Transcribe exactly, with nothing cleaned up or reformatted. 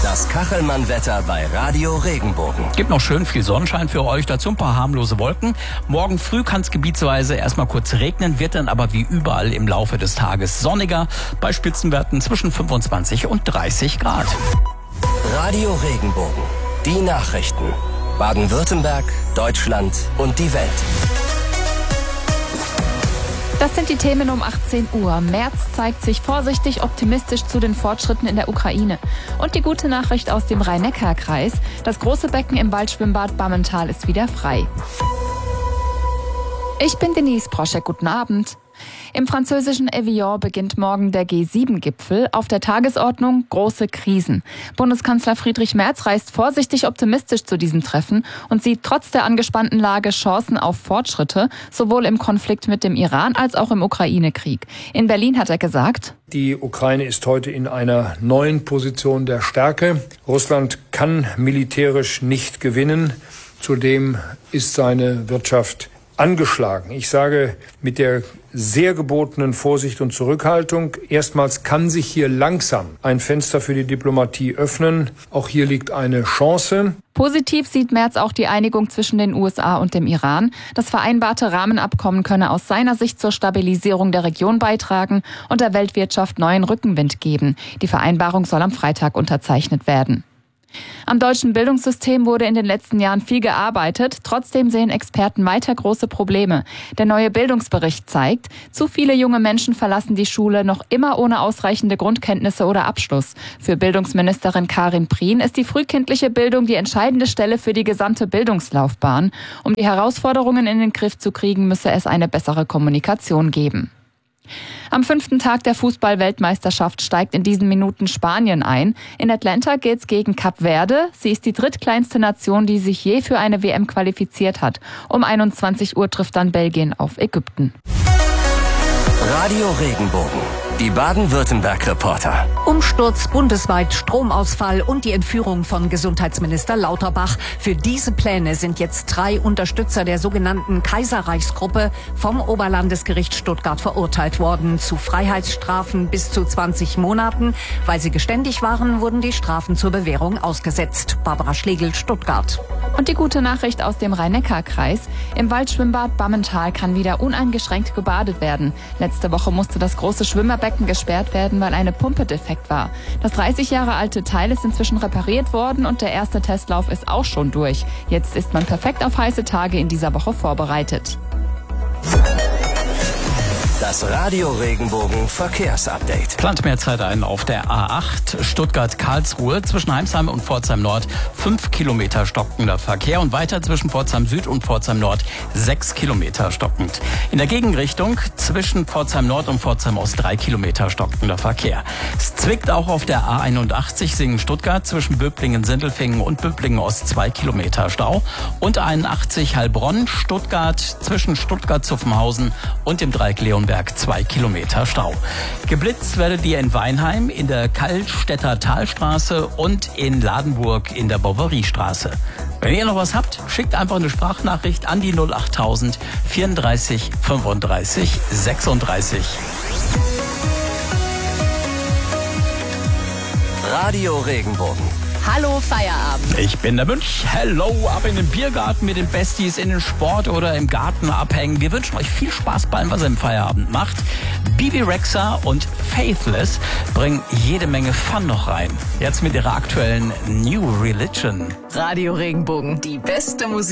Das Kachelmann-Wetter bei Radio Regenbogen. Gibt noch schön viel Sonnenschein für euch, dazu ein paar harmlose Wolken. Morgen früh kann es gebietsweise erstmal kurz regnen, wird dann aber wie überall im Laufe des Tages sonniger, bei Spitzenwerten zwischen fünfundzwanzig und dreißig Grad. Radio Regenbogen, die Nachrichten. Baden-Württemberg, Deutschland und die Welt. Das sind die Themen um achtzehn Uhr. Merz zeigt sich vorsichtig optimistisch zu den Fortschritten in der Ukraine. Und die gute Nachricht aus dem Rhein-Neckar-Kreis. Das große Becken im Waldschwimmbad Bammental ist wieder frei. Ich bin Denise Proschek. Guten Abend. Im französischen Evian beginnt morgen der G sieben Gipfel. Auf der Tagesordnung große Krisen. Bundeskanzler Friedrich Merz reist vorsichtig optimistisch zu diesem Treffen und sieht trotz der angespannten Lage Chancen auf Fortschritte, sowohl im Konflikt mit dem Iran als auch im Ukraine-Krieg. In Berlin hat er gesagt: Die Ukraine ist heute in einer neuen Position der Stärke. Russland kann militärisch nicht gewinnen. Zudem ist seine Wirtschaft angeschlagen. Ich sage mit der sehr gebotenen Vorsicht und Zurückhaltung, erstmals kann sich hier langsam ein Fenster für die Diplomatie öffnen. Auch hier liegt eine Chance. Positiv sieht Merz auch die Einigung zwischen den U S A und dem Iran. Das vereinbarte Rahmenabkommen könne aus seiner Sicht zur Stabilisierung der Region beitragen und der Weltwirtschaft neuen Rückenwind geben. Die Vereinbarung soll am Freitag unterzeichnet werden. Am deutschen Bildungssystem wurde in den letzten Jahren viel gearbeitet. Trotzdem sehen Experten weiter große Probleme. Der neue Bildungsbericht zeigt, zu viele junge Menschen verlassen die Schule noch immer ohne ausreichende Grundkenntnisse oder Abschluss. Für Bildungsministerin Karin Prien ist die frühkindliche Bildung die entscheidende Stelle für die gesamte Bildungslaufbahn. Um die Herausforderungen in den Griff zu kriegen, müsse es eine bessere Kommunikation geben. Am fünften Tag der Fußball-Weltmeisterschaft steigt in diesen Minuten Spanien ein. In Atlanta geht's gegen Kap Verde. Sie ist die drittkleinste Nation, die sich je für eine W M qualifiziert hat. Um einundzwanzig Uhr trifft dann Belgien auf Ägypten. Radio Regenbogen, die Baden-Württemberg-Reporter. Umsturz bundesweit, Stromausfall und die Entführung von Gesundheitsminister Lauterbach. Für diese Pläne sind jetzt drei Unterstützer der sogenannten Kaiserreichsgruppe vom Oberlandesgericht Stuttgart verurteilt worden zu Freiheitsstrafen bis zu zwanzig Monaten. Weil sie geständig waren, wurden die Strafen zur Bewährung ausgesetzt. Barbara Schlegel, Stuttgart. Und die gute Nachricht aus dem Rhein-Neckar-Kreis. Im Waldschwimmbad Bammental kann wieder uneingeschränkt gebadet werden. Letzte Woche musste das große Schwimmerbecken gesperrt werden, weil eine Pumpe defekt war. Das dreißig Jahre alte Teil ist inzwischen repariert worden und der erste Testlauf ist auch schon durch. Jetzt ist man perfekt auf heiße Tage in dieser Woche vorbereitet. Das Radio Regenbogen Verkehrsupdate. Plant mehr Zeit ein auf der A acht Stuttgart-Karlsruhe zwischen Heimsheim und Pforzheim Nord. Fünf Kilometer stockender Verkehr und weiter zwischen Pforzheim Süd und Pforzheim Nord sechs Kilometer stockend. In der Gegenrichtung zwischen Pforzheim Nord und Pforzheim Ost drei Kilometer stockender Verkehr. Es zwickt auch auf der A einundachtzig Singen-Stuttgart zwischen Böblingen-Sindelfingen und Böblingen-Ost zwei Kilometer Stau. Und A einundachtzig Heilbronn-Stuttgart zwischen Stuttgart-Zuffenhausen und dem Dreieck Leonberg zwei Kilometer Stau. Geblitzt werdet ihr in Weinheim, in der Kallstädter Talstraße und in Ladenburg in der Boveriestraße. Wenn ihr noch was habt, schickt einfach eine Sprachnachricht an die null achttausend vierunddreißig fünfunddreißig sechsunddreißig. Radio Regenbogen. Hallo Feierabend. Ich bin der Münch. Hello, ab in den Biergarten mit den Besties, in den Sport oder im Garten abhängen. Wir wünschen euch viel Spaß bei allem, was ihr im Feierabend macht. Bibi Rexha und Faithless bringen jede Menge Fun noch rein. Jetzt mit ihrer aktuellen New Religion. Radio Regenbogen, die beste Musik.